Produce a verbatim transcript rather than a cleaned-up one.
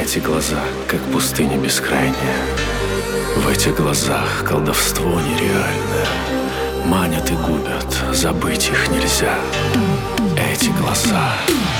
Эти глаза, как пустыня бескрайняя. В этих глазах колдовство нереальное. Манят и губят, забыть их нельзя. Эти глаза